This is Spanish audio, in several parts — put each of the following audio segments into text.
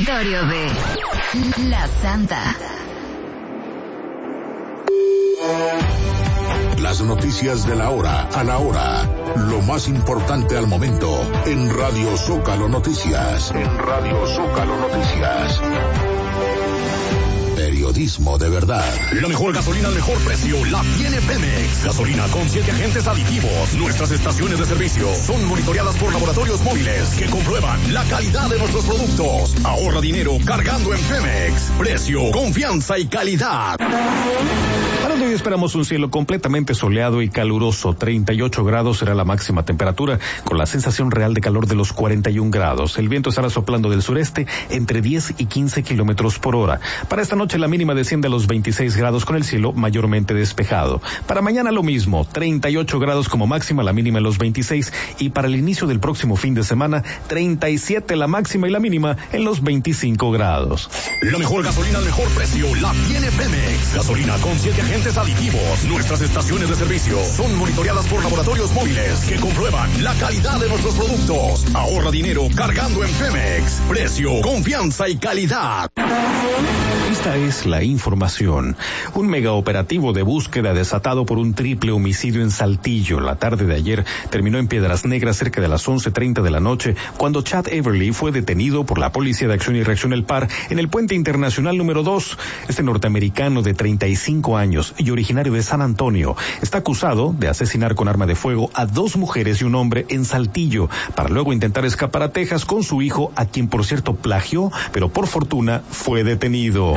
territorio de La Santa. Las noticias de la hora, a la hora. Lo más importante al momento en Radio Zócalo Noticias. En Radio Zócalo Noticias. Periodismo de verdad. La mejor gasolina al mejor precio la tiene Pemex. Gasolina con 7 agentes aditivos. Nuestras estaciones de servicio son monitoreadas por laboratorios móviles que comprueban la calidad de nuestros productos. Ahorra dinero cargando en Pemex. Precio, confianza y calidad. Para hoy esperamos un cielo completamente soleado y caluroso. 38 grados será la máxima temperatura, con la sensación real de calor de los 41 grados. El viento estará soplando del sureste entre 10 y 15 kilómetros por hora. Para esta noche la mínima desciende a los 26 grados con el cielo mayormente despejado. Para mañana lo mismo, 38 grados como máxima, la mínima en los 26. Y para el inicio del próximo fin de semana, 37 la máxima y la mínima en los 25 grados. La mejor gasolina al mejor precio la tiene Pemex. Gasolina con 7 agentes aditivos. Nuestras estaciones de servicio son monitoreadas por laboratorios móviles que comprueban la calidad de nuestros productos. Ahorra dinero cargando en Pemex. Precio, confianza y calidad. Esta es la información. Un megaoperativo de búsqueda desatado por un triple homicidio en Saltillo la tarde de ayer terminó en Piedras Negras cerca de las 11:30 de la noche, cuando Chad Everly fue detenido por la Policía de Acción y Reacción El Par en el Puente Internacional número 2. Este norteamericano de 35 años y originario de San Antonio está acusado de asesinar con arma de fuego a 2 mujeres y un hombre en Saltillo, para luego intentar escapar a Texas con su hijo, a quien por cierto plagió, pero por fortuna fue detenido.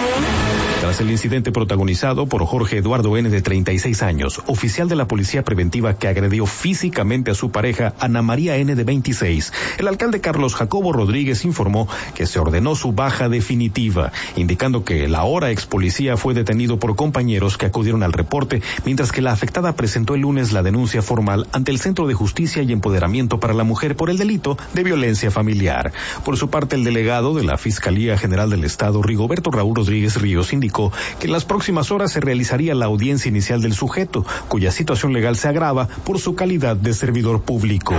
Tras el incidente protagonizado por Jorge Eduardo N. de 36 años, oficial de la Policía Preventiva que agredió físicamente a su pareja Ana María N. de 26, el alcalde Carlos Jacobo Rodríguez informó que se ordenó su baja definitiva, indicando que el ahora ex policía fue detenido por compañeros que acudieron al reporte, mientras que la afectada presentó el lunes la denuncia formal ante el Centro de Justicia y Empoderamiento para la Mujer por el delito de violencia familiar. Por su parte, el delegado de la Fiscalía General del Estado, Rigoberto Raúl Rodríguez Ríos, indicó que en las próximas horas se realizaría la audiencia inicial del sujeto, cuya situación legal se agrava por su calidad de servidor público.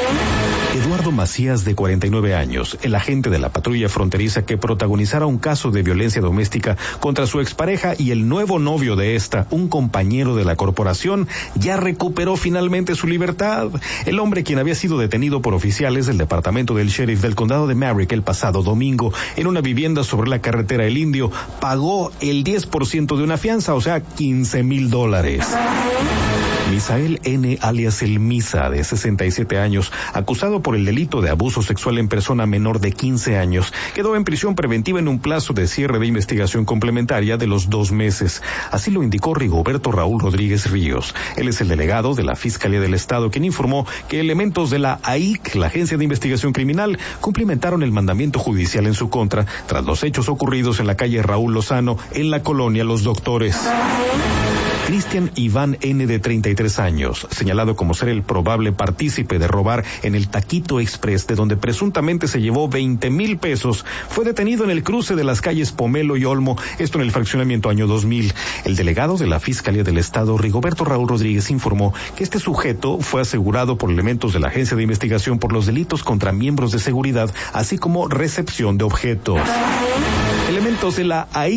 Eduardo Macías, de 49 años, el agente de la patrulla fronteriza que protagonizara un caso de violencia doméstica contra su expareja y el nuevo novio de esta, un compañero de la corporación, ya recuperó finalmente su libertad. El hombre, quien había sido detenido por oficiales del departamento del sheriff del condado de Merrick el pasado domingo en una vivienda sobre la carretera El Indio, pagó el 10% de una fianza, o sea, $15,000. Misael N., alias El Misa, de 67 años, acusado por el delito de abuso sexual en persona menor de 15 años, quedó en prisión preventiva en un plazo de cierre de investigación complementaria de los 2 meses. Así lo indicó Rigoberto Raúl Rodríguez Ríos. Él es el delegado de la Fiscalía del Estado, quien informó que elementos de la AIC, la Agencia de Investigación Criminal, cumplimentaron el mandamiento judicial en su contra tras los hechos ocurridos en la calle Raúl Lozano, en la colonia Los Doctores. Cristian Iván N., de 33 años, señalado como ser el probable partícipe de robar en el Taquito Express, de donde presuntamente se llevó 20,000 pesos, fue detenido en el cruce de las calles Pomelo y Olmo, esto en el fraccionamiento año 2000. El delegado de la Fiscalía del Estado, Rigoberto Raúl Rodríguez, informó que este sujeto fue asegurado por elementos de la Agencia de Investigación por los delitos contra miembros de seguridad, así como recepción de objetos. Elementos de la AI